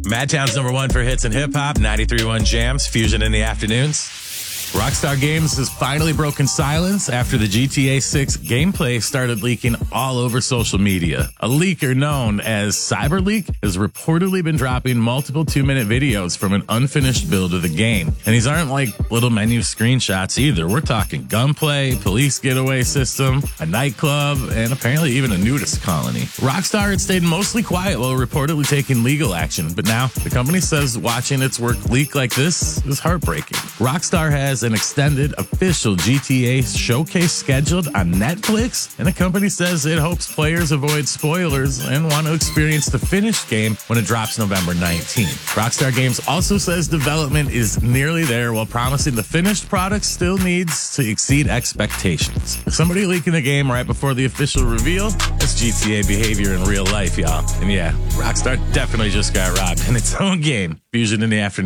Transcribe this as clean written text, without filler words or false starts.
Madtown's number one for hits and hip hop, 93.1 Jams, Fusion in the afternoons. Rockstar Games has finally broken silence after the GTA 6 gameplay started leaking all over social media. A leaker known as CyberLeak has reportedly been dropping multiple 2-minute videos from an unfinished build of the game. And these aren't like little menu screenshots either. We're talking gunplay, police getaway system, a nightclub, and apparently even a nudist colony. Rockstar had stayed mostly quiet while reportedly taking legal action, but now the company says watching its work leak like this is heartbreaking. Rockstar has an extended official GTA showcase scheduled on Netflix, and the company says it hopes players avoid spoilers and want to experience the finished game when it drops November 19th. Rockstar Games also says development is nearly there while promising the finished product still needs to exceed expectations. Somebody leaking the game right before the official reveal, that's GTA behavior in real life, y'all. And yeah, Rockstar definitely just got robbed in its own game. Fusion in the afternoon.